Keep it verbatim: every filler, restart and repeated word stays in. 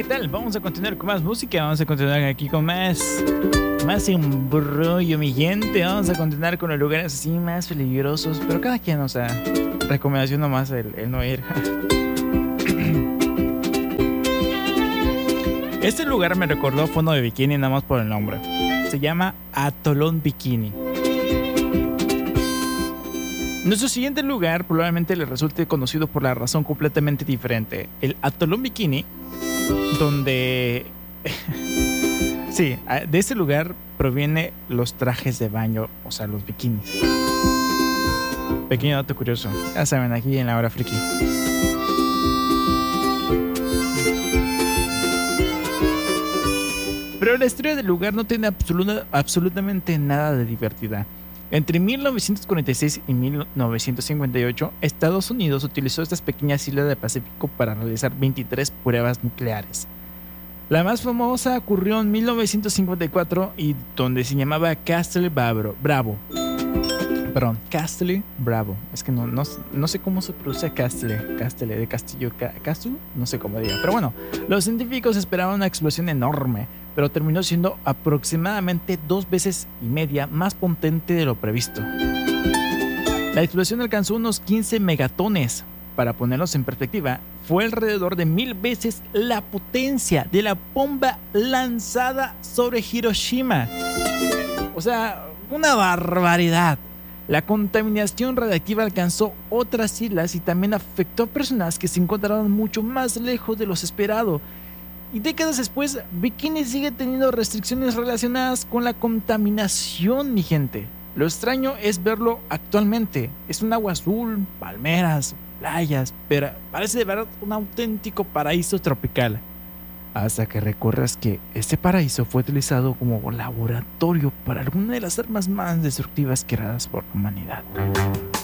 tal? Vamos a continuar con más música, vamos a continuar aquí con más Más embrollo, mi gente. Vamos a continuar con los lugares así más peligrosos, pero cada quien, o sea, recomendación nomás el, el no ir. Este lugar me recordó Fondo de Bikini nada más por el nombre. Se llama Atolón Bikini. Nuestro siguiente lugar probablemente le resulte conocido por la razón completamente diferente. El Atolón Bikini, donde... sí, de este lugar provienen los trajes de baño, o sea, los bikinis. Pequeño dato curioso. Ya saben, aquí en la hora friki. Pero la historia del lugar no tiene absoluta, absolutamente nada de divertida. Entre mil novecientos cuarenta y seis y mil novecientos cincuenta y ocho, Estados Unidos utilizó estas pequeñas islas del Pacífico para realizar veintitrés pruebas nucleares. La más famosa ocurrió en mil novecientos cincuenta y cuatro y donde se llamaba Castle Bravo. Bravo. Perdón, Castle Bravo. Es que no, no, no sé cómo se pronuncia Castle. Castle de Castillo. Castle, no sé cómo diga. Pero bueno, los científicos esperaban una explosión enorme, pero terminó siendo aproximadamente dos veces y media más potente de lo previsto. La explosión alcanzó unos quince megatones. Para ponerlos en perspectiva, fue alrededor de mil veces la potencia de la bomba lanzada sobre Hiroshima. O sea, una barbaridad. La contaminación radiactiva alcanzó otras islas y también afectó a personas que se encontraban mucho más lejos de lo esperado. Y décadas después, Bikini sigue teniendo restricciones relacionadas con la contaminación, mi gente. Lo extraño es verlo actualmente. Es un agua azul, palmeras, playas, pero parece de verdad un auténtico paraíso tropical. Hasta que recuerdas que este paraíso fue utilizado como laboratorio para alguna de las armas más destructivas creadas por la humanidad.